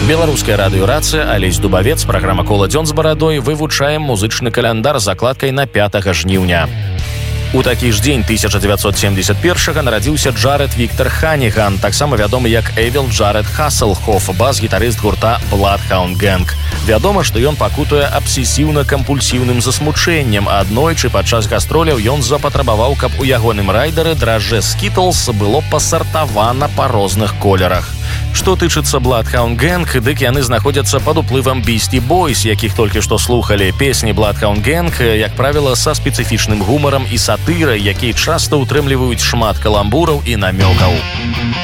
Беларуская радыёрацыя, Алесь Дубавец, праграма «Кола дзён з барадой». Вывучаем музычны каляндар з закладкай на 5 жніўня. У такі ж дзень 1971-га нарадзіўся Джаред Віктор Ханіган, таксама вядомы як Эвіл Джаред Хаселхоф, бас-гітарыст гурта Bloodhound Gang. Вядома, што ён пакутуе абсесіўна-кампульсіўным засмучэннем. Аднойчы падчас гастроляў ён запатрабаваў, каб у ягоным райдары дражджэ Skittles было пасартавана па розных колерах. Што тычыцца Bloodhound Gang, дык яны знаходзяцца пад уплывам Beastie Boys, якіх толькі што слухалі. Песні Bloodhound Gang, як правіла, са спецыфічным гумарам і сатырай, якія часта ўтрымліваюць шмат каламбураў і намёкаў.